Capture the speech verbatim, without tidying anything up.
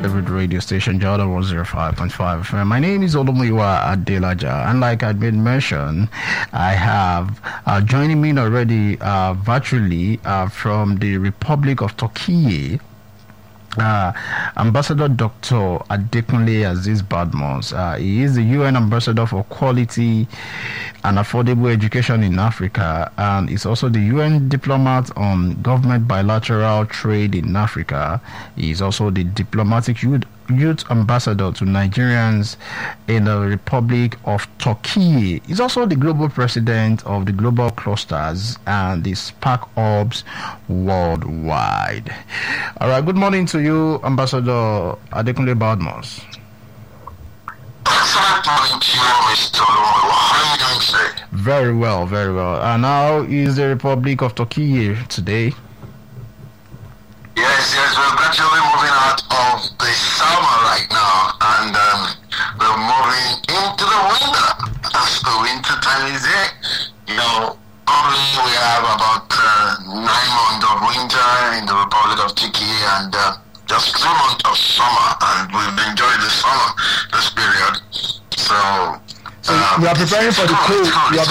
favorite radio station, Jordan one oh five point five. My name is Olomuyiwa Adelaja, and like I'd been mentioned, I have uh, joining me already uh, virtually uh, from the Republic of Turkey, Uh, Ambassador Doctor Adekunle Aziz Badmus. Uh, he is the U N Ambassador for Quality and Affordable Education in Africa, and is also the U N Diplomat on Government Bilateral Trade in Africa. He is also the Diplomatic Youth, Youth Ambassador to Nigerians in the Republic of Turkey. He's also the Global President of the Global Clusters and the Spark Hubs worldwide. All right, good morning to you, Ambassador Adekunle Badmus. Excellent morning to you, Mister Olumo. How are you doing today? Very well, very well. And how is the Republic of Turkey today? Yes, yes, we're gradually moving out of the summer right now, and um, we're moving into the winter. As the winter time is here, you know, probably we have about uh, nine months of winter in the Republic of Turkey, and uh, just three months of summer, and we've enjoyed the summer, this period. So, so um, we are preparing for the cold. We are